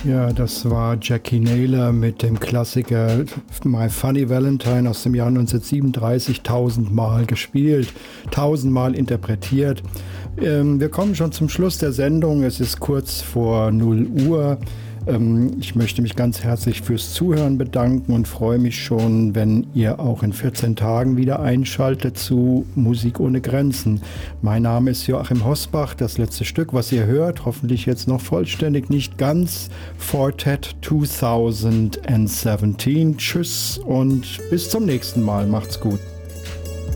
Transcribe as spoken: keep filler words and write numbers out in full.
Ja, das war Jackie Naylor mit dem Klassiker My Funny Valentine aus dem Jahr neunzehnhundertsiebenunddreißig, tausendmal gespielt, tausendmal interpretiert. Ähm, wir kommen schon zum Schluss der Sendung. Es ist kurz vor null Uhr. Ähm, ich möchte mich ganz herzlich fürs Zuhören bedanken und freue mich schon, wenn ihr auch in vierzehn Tagen wieder einschaltet zu Musik ohne Grenzen. Mein Name ist Joachim Hosbach. Das letzte Stück, was ihr hört, hoffentlich jetzt noch vollständig, nicht ganz, Quartet zwanzig siebzehn. Tschüss und bis zum nächsten Mal. Macht's gut.